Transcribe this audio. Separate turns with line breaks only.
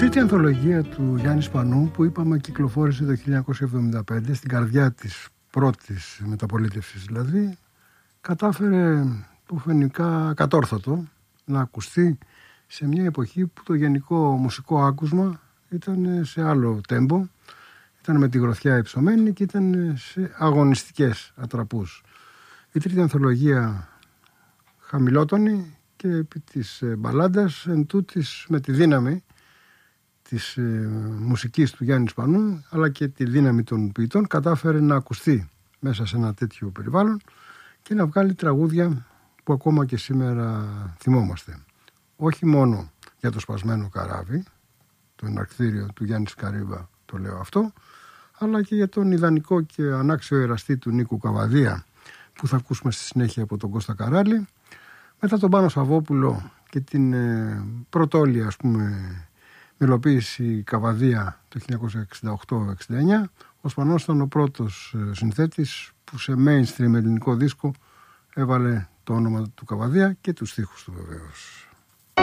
τρίτη ανθολογία του Γιάννη Σπανού, που είπαμε κυκλοφόρησε το 1975, στην καρδιά της πρώτης μεταπολίτευσης δηλαδή, κατάφερε το φαινικά κατόρθωτο να ακουστεί σε μια εποχή που το γενικό μουσικό άκουσμα ήταν σε άλλο τέμπο, ήταν με τη γροθιά υψωμένη και ήταν σε αγωνιστικές ατραπούς. Η τρίτη ανθολογία χαμηλότονη και επί της μπαλάντας, εν τούτης με τη δύναμη της μουσικής του Γιάννη Σπανού αλλά και τη δύναμη των ποιητών κατάφερε να ακουστεί μέσα σε ένα τέτοιο περιβάλλον και να βγάλει τραγούδια που ακόμα και σήμερα θυμόμαστε. Όχι μόνο για το σπασμένο καράβι, το εναρκτήριο του Γιάννη Σκαρίβα, το λέω αυτό, αλλά και για τον ιδανικό και ανάξιο εραστή του Νίκου Καβαδία, που θα ακούσουμε στη συνέχεια από τον Κώστα Καράλη, μετά τον Πάνο Σαββόπουλο και την πρωτόλια, ας πούμε, μελοποίηση Καβαδία το 1968-69. Ο Σπανός ήταν ο πρώτος συνθέτης που σε mainstream ελληνικό δίσκο έβαλε το όνομα του Καβαδία και τους στίχους του βεβαίως.